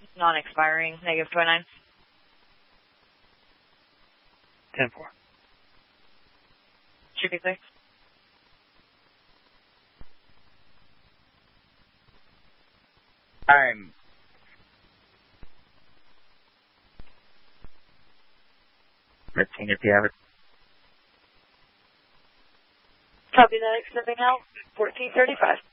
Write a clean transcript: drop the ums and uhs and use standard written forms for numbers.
non-expiring, -29. 10-4. Should be clear. Time. Retain if you have it. Copy that, extending out, 1435.